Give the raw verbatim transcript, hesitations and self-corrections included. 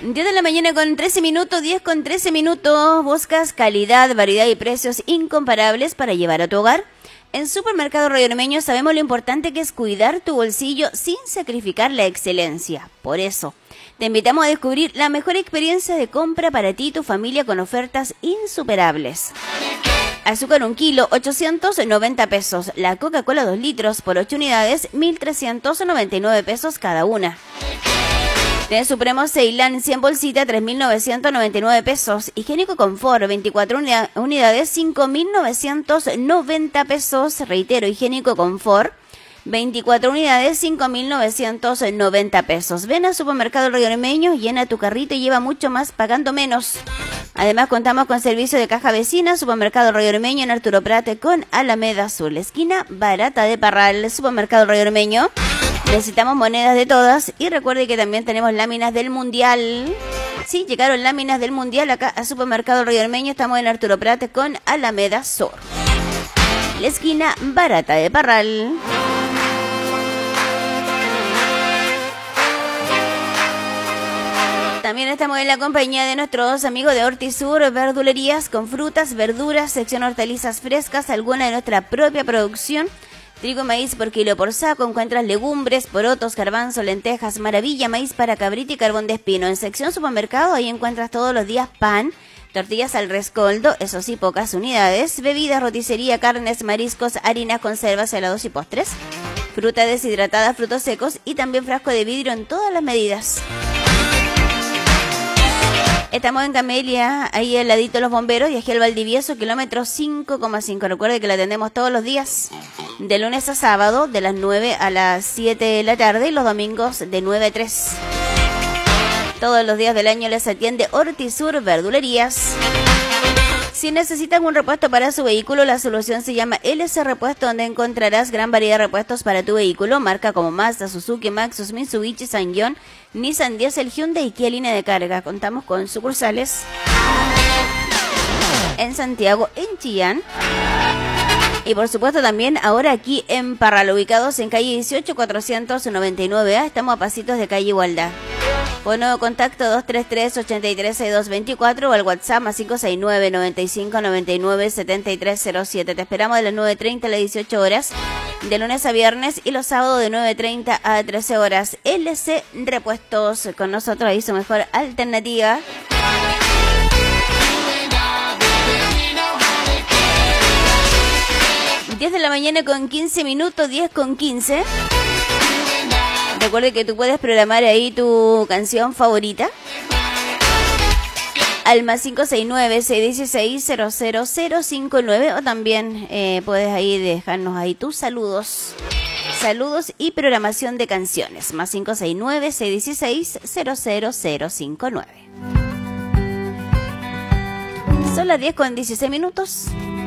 diez de la mañana con trece minutos, diez con trece minutos. ¿Buscas calidad, variedad y precios incomparables para llevar a tu hogar? En Supermercado Río Ormeño sabemos lo importante que es cuidar tu bolsillo sin sacrificar la excelencia. Por eso, te invitamos a descubrir la mejor experiencia de compra para ti y tu familia con ofertas insuperables. Azúcar un kilo, ochocientos noventa pesos. La Coca-Cola dos litros por ocho unidades, mil trescientos noventa y nueve pesos cada una. Té Supremo Ceilán cien bolsitas, tres mil novecientos noventa y nueve pesos. Higiénico Confort, veinticuatro unidades, cinco mil novecientos noventa pesos. Reitero, Higiénico Confort, veinticuatro unidades, cinco mil novecientos noventa pesos. Ven al Supermercado Río Ormeño, llena tu carrito y lleva mucho más pagando menos. Además, contamos con servicio de caja vecina. Supermercado Río Ormeño en Arturo Prat con Alameda Sur, la esquina barata de Parral. Supermercado Río Ormeño. Necesitamos monedas de todas. Y recuerde que también tenemos láminas del Mundial. Sí, llegaron láminas del Mundial acá a Supermercado Río Ormeño. Estamos en Arturo Prat con Alameda Sur, la esquina barata de Parral. También estamos en la compañía de nuestros amigos de Hortisur, verdulerías con frutas, verduras, sección hortalizas frescas, alguna de nuestra propia producción. Trigo, maíz por kilo por saco, encuentras legumbres, porotos, garbanzo, lentejas, maravilla, maíz para cabrito y carbón de espino. En sección supermercado, ahí encuentras todos los días pan, tortillas al rescoldo, eso sí, pocas unidades, bebidas, roticería, carnes, mariscos, harinas, conservas, helados y postres, fruta deshidratada, frutos secos y también frasco de vidrio en todas las medidas. Estamos en Camelia, ahí al ladito de los bomberos, y aquí al Valdivieso, kilómetro cinco coma cinco. Recuerde que la atendemos todos los días, de lunes a sábado, de las nueve a las siete de la tarde, y los domingos de nueve a tres. Todos los días del año les atiende Hortisur Verdulerías. Si necesitan un repuesto para su vehículo, la solución se llama L S Repuesto, donde encontrarás gran variedad de repuestos para tu vehículo, marca como Mazda, Suzuki, Maxus, Mitsubishi, Sanyong, Nissan, Diesel, Hyundai y Kia línea de carga. Contamos con sucursales en Santiago, en Chillán y por supuesto también ahora aquí en Parral, ubicados en calle dieciocho, cuatrocientos noventa y nueve A. Estamos a pasitos de calle Igualdad. Con nuevo contacto dos tres tres, ocho tres, seis dos dos cuatro o al WhatsApp más cinco seis nueve, noventa y cinco, noventa y nueve, setenta y tres cero siete. Te esperamos de las nueve treinta a las dieciocho horas, de lunes a viernes, y los sábados de nueve treinta a trece horas. L C Repuestos, con nosotros ahí su mejor alternativa. diez de la mañana con quince minutos, diez con quince. Recuerde que tú puedes programar ahí tu canción favorita al más cinco seis nueve, seis uno seis, cero cero cero cinco nueve, o también eh, puedes ahí dejarnos ahí tus saludos. Saludos y programación de canciones. Más cinco seis nueve, seis uno seis, cero cero cero cinco nueve. Son las diez con dieciséis minutos.